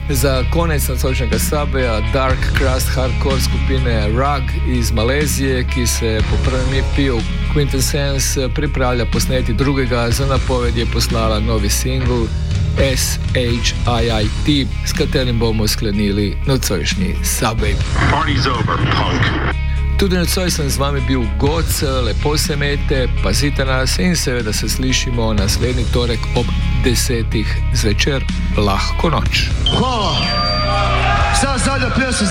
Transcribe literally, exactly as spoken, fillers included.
Za konec nocojšnjega sabeja Dark Crust hardcore skupine Rug iz Malezije, ki se po prvem E P-ju Quintessence pripravlja posneti drugega, za napoved je poslala novi singl S H I I T, s katerim bomo sklenili nocojšnji sabej. Party's over, punk. Tudi nocoj sem z vami bil Goc, lepo se imejte, pazite nas in seveda se slišimo naslednji torek ob desetih zvečer. Lahko noč. Hvala. Sad zadnja pjesma